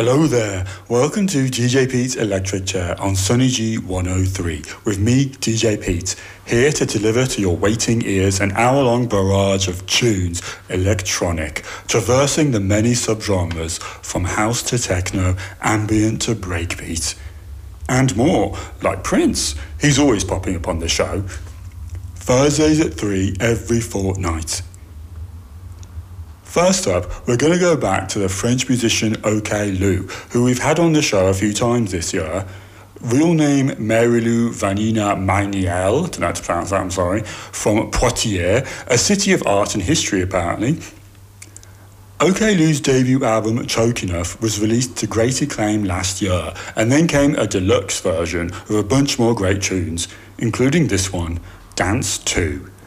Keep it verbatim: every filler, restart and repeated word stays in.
Hello there, welcome to D J Pete's Electric Chair on Sunny G one oh three with me, D J Pete, here to deliver to your waiting ears an hour-long barrage of tunes, electronic, traversing the many subgenres from house to techno, ambient to breakbeat. And more, like Prince, he's always popping up on the show. Thursdays at three every fortnight. First up, we're going to go back to the French musician OK Lou, who we've had on the show a few times this year. Real name Marilou Vanina Magniel, don't know how to pronounce that, I'm sorry, from Poitiers, a city of art and history apparently. OK Lou's debut album, Choke Enough, was released to great acclaim last year, and then came a deluxe version with a bunch more great tunes, including this one, Dance two.